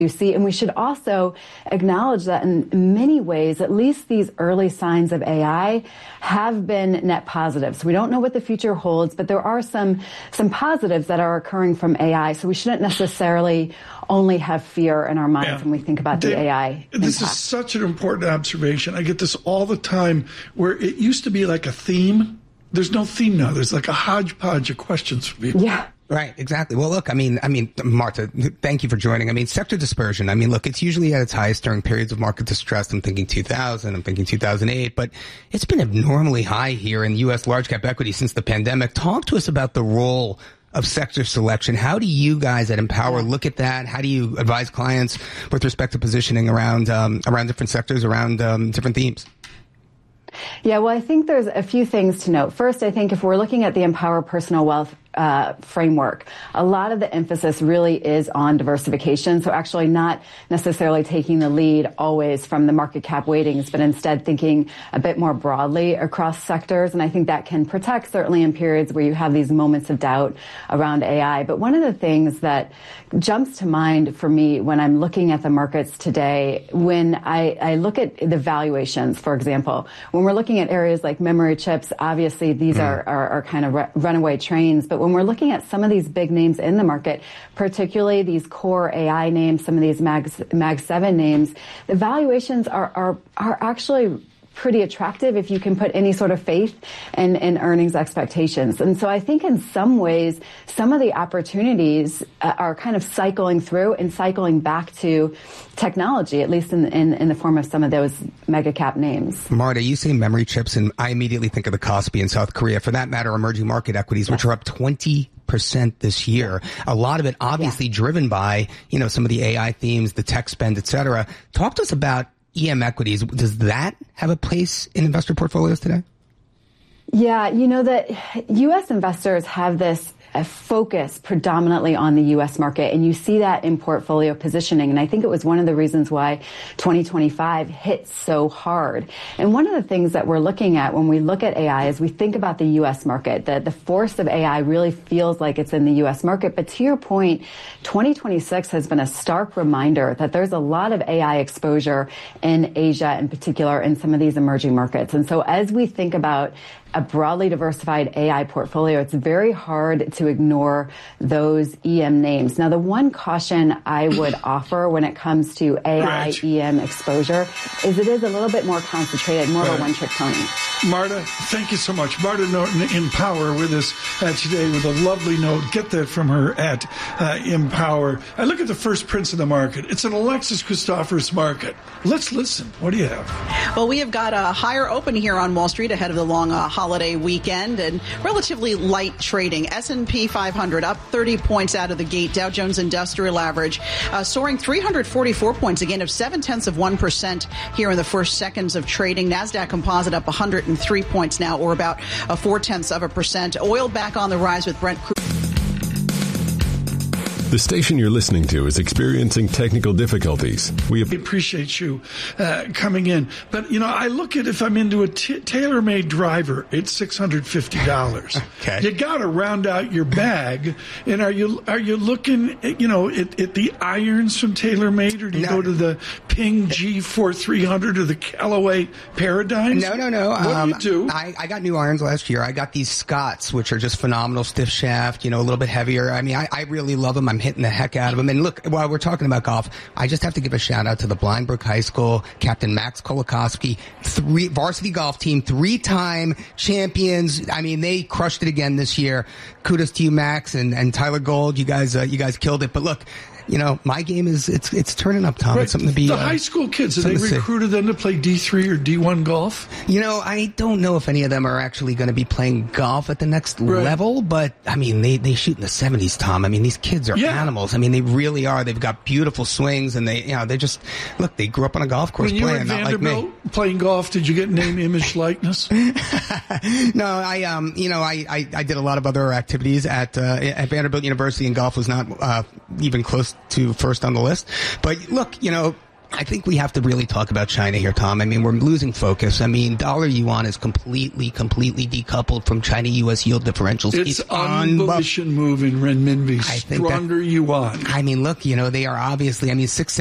you see. And we should also acknowledge that in many ways, at least these early signs of AI have been net positive. So we don't know what the future holds, but there are some positives that are occurring from AI. So we shouldn't necessarily only have fear in our minds when we think about the AI impact. This is such an important observation. I get this all the time, where it used to be like a theme. There's no theme now. There's like a hodgepodge of questions for people. Yeah. Right, exactly. Well, look, I mean, Marta, thank you for joining. I mean, sector dispersion. I mean, look, it's usually at its highest during periods of market distress. I'm thinking 2000, I'm thinking 2008, but it's been abnormally high here in U.S. large cap equity since the pandemic. Talk to us about the role of sector selection. How do you guys at Empower look at that? How do you advise clients with respect to positioning around different sectors, around different themes? Yeah, well, I think there's a few things to note. First, I think if we're looking at the Empower Personal Wealth framework, a lot of the emphasis really is on diversification. So actually not necessarily taking the lead always from the market cap weightings, but instead thinking a bit more broadly across sectors. And I think that can protect certainly in periods where you have these moments of doubt around AI. But one of the things that jumps to mind for me when I'm looking at the markets today, when I look at the valuations, for example, when we're looking at areas like memory chips, obviously these are kind of runaway trains. But when we're looking at some of these big names in the market, particularly these core AI names, some of these Mag 7 names, the valuations are actually pretty attractive if you can put any sort of faith in earnings expectations. And so I think in some ways, some of the opportunities are kind of cycling through and cycling back to technology, at least in the form of some of those mega cap names. Marta, you say memory chips, and I immediately think of the Kospi in South Korea. For that matter, emerging market equities, which are up 20% this year. A lot of it obviously driven by, some of the AI themes, the tech spend, et cetera. Talk to us about EM equities. Does that have a place in investor portfolios today? Yeah, that U.S. investors have this focus predominantly on the U.S. market, and you see that in portfolio positioning. And I think it was one of the reasons why 2025 hit so hard. And one of the things that we're looking at when we look at AI is we think about the U.S. market. The force of AI really feels like it's in the U.S. market. But to your point, 2026 has been a stark reminder that there's a lot of AI exposure in Asia, in particular, in some of these emerging markets. And so as we think about a broadly diversified AI portfolio, it's very hard to ignore those EM names. Now, the one caution I would offer when it comes to AI EM exposure is it is a little bit more concentrated, more of a one-trick pony. Marta, thank you so much. Marta Norton, Empower, with us today with a lovely note. Get that from her at Empower. I look at the first prints of the market. It's an Alexis Christophers market. Let's listen. What do you have? Well, we have got a higher open here on Wall Street ahead of the long holiday weekend and relatively light trading. S&P 500 up 30 points out of the gate. Dow Jones Industrial Average soaring 344 points, a gain of 0.7% here in the first seconds of trading. NASDAQ Composite up 103 points now, or about 0.4%. Oil back on the rise with Brent crude. The station you're listening to is experiencing technical difficulties. We appreciate you coming in. But, I look at if I'm into a tailor-made driver, it's $650. Okay. You got to round out your bag. And are you looking at, at the irons from TaylorMade, or do you go to the Ping G4300 or the Callaway Paradigms? No. What do you do? I got new irons last year. I got these Scotts, which are just phenomenal, stiff shaft, a little bit heavier. I mean, I really love them. I'm hitting the heck out of them. And look, while we're talking about golf, I just have to give a shout out to the Blindbrook High School, Captain Max Kolakowski, varsity golf team, 3-time champions. I mean, they crushed it again this year. Kudos to you, Max and Tyler Gold. You guys killed it. But look, my game is it's turning up, Tom. Right. It's something to be. The high school kids, have they recruited them to play D3 or D1 golf? I don't know if any of them are actually going to be playing golf at the next level, but I mean, they shoot in the 70s, Tom. I mean, these kids are animals. I mean, they really are. They've got beautiful swings, and they just look. They grew up on a golf course when playing. You were at Vanderbilt playing golf, did you get name, image, likeness? No, I did a lot of other activities at Vanderbilt University, and golf was not even close to first on the list. But look, I think we have to really talk about China here, Tom. I mean, we're losing focus. I mean, dollar yuan is completely decoupled from China-U.S. yield differentials. It's unbullish move in renminbi. Stronger yuan. I mean, look, they are obviously, 6